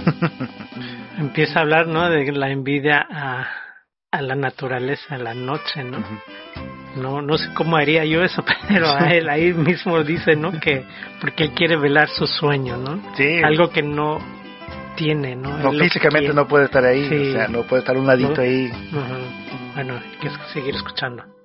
Empieza a hablar, ¿no? De la envidia a la naturaleza, a la noche, ¿no? No sé cómo haría yo eso, pero a él ahí mismo dice, ¿no? Que porque él quiere velar su sueño, ¿no? Sí. Algo que no tiene, ¿no? No, físicamente no puede estar ahí, sí. o sea, no puede estar un ladito ahí. Bueno, hay que seguir escuchando.